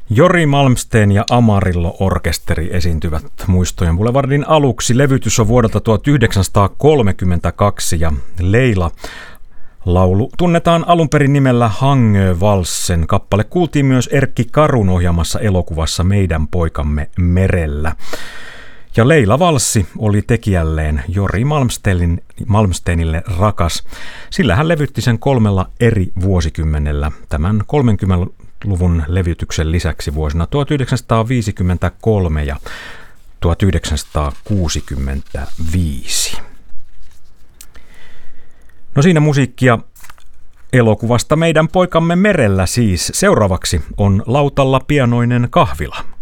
Jori Malmsteen ja Amarillo-orkesteri esiintyvät Muistojen Boulevardin aluksi. Levytys on vuodelta 1932 ja Leila-laulu tunnetaan alun perin nimellä Hangö Valsen. Kappale kuultiin myös Erkki Karun ohjaamassa elokuvassa Meidän poikamme merellä. Ja Leila-valssi oli tekijälleen Jori Malmsteenille rakas, sillä hän levytti sen 3 eri vuosikymmenellä tämän 30-luvun levytyksen lisäksi vuosina 1953 ja 1965. No siinä musiikkia elokuvasta Meidän poikamme merellä siis. Seuraavaksi on lautalla pianoinen kahvila.